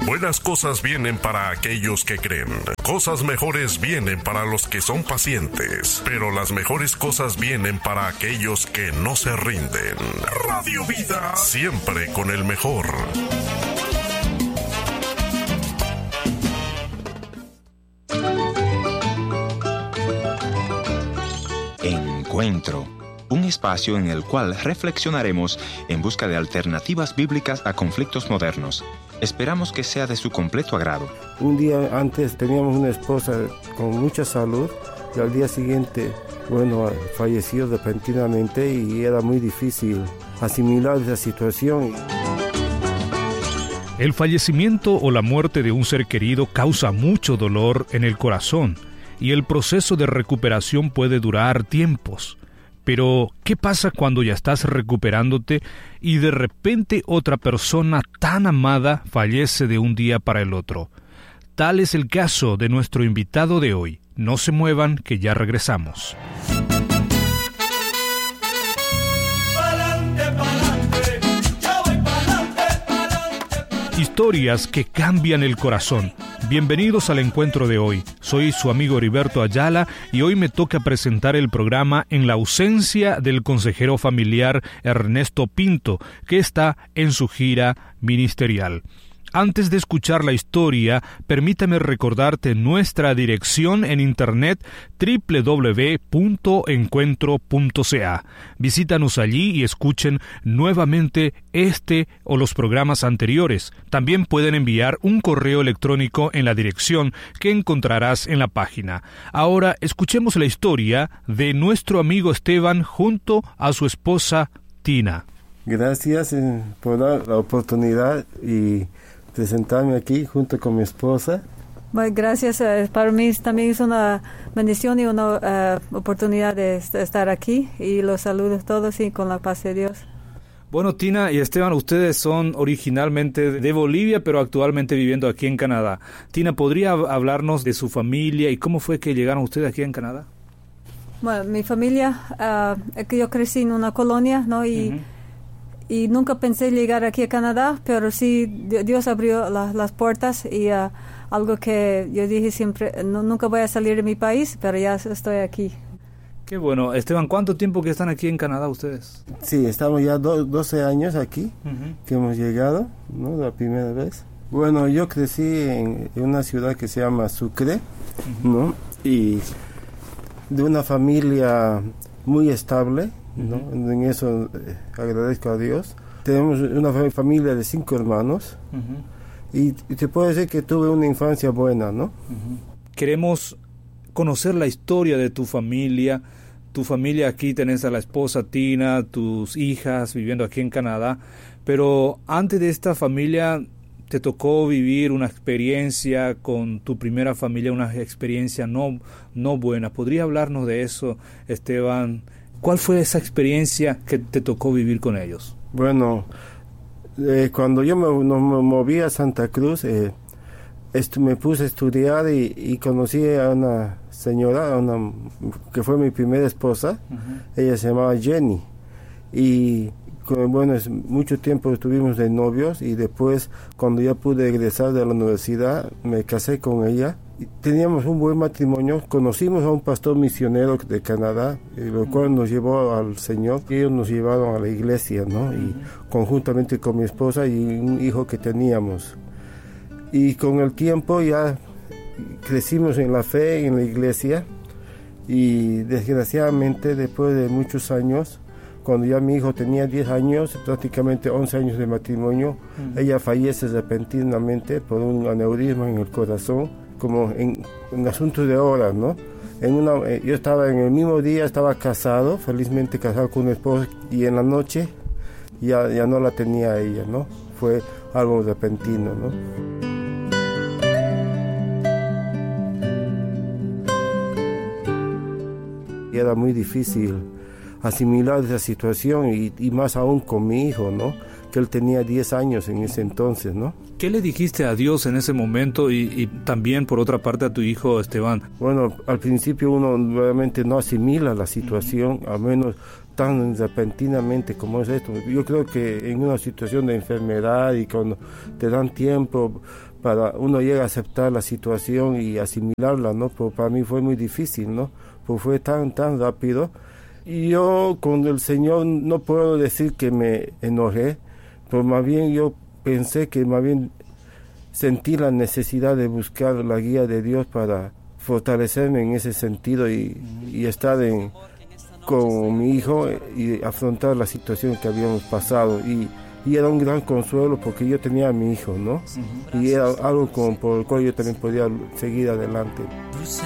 Buenas cosas vienen para aquellos que creen. Cosas mejores vienen para los que son pacientes. Pero las mejores cosas vienen para aquellos que no se rinden. Radio Vida, siempre con el mejor. Encuentro. Un espacio en el cual reflexionaremos en busca de alternativas bíblicas a conflictos modernos. Esperamos que sea de su completo agrado. Un día antes teníamos una esposa con mucha salud y al día siguiente, falleció repentinamente y era muy difícil asimilar esa situación. El fallecimiento o la muerte de un ser querido causa mucho dolor en el corazón y el proceso de recuperación puede durar tiempos. Pero, ¿qué pasa cuando ya estás recuperándote y de repente otra persona tan amada fallece de un día para el otro? Tal es el caso de nuestro invitado de hoy. No se muevan, que ya regresamos. Historias que cambian el corazón. Bienvenidos al encuentro de hoy. Soy su amigo Heriberto Ayala y hoy me toca presentar el programa en la ausencia del consejero familiar Ernesto Pinto, que está en su gira ministerial. Antes de escuchar la historia, permítame recordarte nuestra dirección en internet www.encuentro.ca. Visítanos allí y escuchen nuevamente este o los programas anteriores. También pueden enviar un correo electrónico en la dirección que encontrarás en la página. Ahora escuchemos la historia de nuestro amigo Esteban junto a su esposa Tina. Gracias por dar la oportunidad y presentarme aquí junto con mi esposa. Bueno, gracias. Para mí también es una bendición y una oportunidad de estar aquí y los saludo a todos y con la paz de Dios. Bueno, Tina y Esteban, ustedes son originalmente de Bolivia, pero actualmente viviendo aquí en Canadá. Tina, ¿podría hablarnos de su familia y cómo fue que llegaron ustedes aquí en Canadá? Bueno, mi familia, que yo crecí en una colonia, ¿no? Y nunca pensé llegar aquí a Canadá, pero sí Dios abrió las puertas y algo que yo dije siempre, nunca voy a salir de mi país, pero ya estoy aquí. Qué bueno. Esteban, ¿cuánto tiempo que están aquí en Canadá ustedes? Sí, estamos ya 12 años aquí, que hemos llegado, ¿no? La primera vez. Bueno, yo crecí en una ciudad que se llama Sucre, ¿no? Y de una familia muy estable, ¿no? En eso agradezco a Dios. Tenemos una familia de 5 hermanos y te puedo decir que tuve una infancia buena, ¿no? Queremos conocer la historia de tu familia. Tu familia, aquí tenés a la esposa Tina, tus hijas viviendo aquí en Canadá, pero antes de esta familia te tocó vivir una experiencia con tu primera familia, una experiencia no buena. ¿Podría hablarnos de eso, Esteban? ¿Cuál fue esa experiencia que te tocó vivir con ellos? Bueno, cuando yo me moví a Santa Cruz, me puse a estudiar y conocí a una señora, que fue mi primera esposa. Ella se llamaba Jenny. Y mucho tiempo estuvimos de novios y después, cuando ya pude egresar de la universidad, me casé con ella. Teníamos un buen matrimonio, conocimos a un pastor misionero de Canadá, lo cual nos llevó al Señor. Ellos nos llevaron a la iglesia, ¿no? Y conjuntamente con mi esposa y un hijo que teníamos. Y con el tiempo ya crecimos en la fe, en la iglesia, y desgraciadamente después de muchos años, cuando ya mi hijo tenía 10 años, prácticamente 11 años de matrimonio, ella fallece repentinamente por un aneurisma en el corazón, como en asuntos de horas, ¿no? Yo estaba en el mismo día, estaba casado, felizmente casado con una esposa, y en la noche ya no la tenía ella, ¿no? Fue algo repentino, ¿no? Y era muy difícil asimilar esa situación y más aún con mi hijo, ¿no? Que él tenía 10 años en ese entonces, ¿no? ¿Qué le dijiste a Dios en ese momento y también por otra parte a tu hijo Esteban? Bueno, al principio uno realmente no asimila la situación, al menos tan repentinamente como es esto. Yo creo que en una situación de enfermedad y cuando te dan tiempo para uno llega a aceptar la situación y asimilarla, ¿no? Pero para mí fue muy difícil, ¿no? Pues fue tan rápido. Y yo con el Señor no puedo decir que me enojé, pero más bien yo pensé que más bien sentí la necesidad de buscar la guía de Dios para fortalecerme en ese sentido y estar con mi hijo y afrontar la situación que habíamos pasado. Y era un gran consuelo porque yo tenía a mi hijo, ¿no? Y era algo por el cual yo también podía seguir adelante.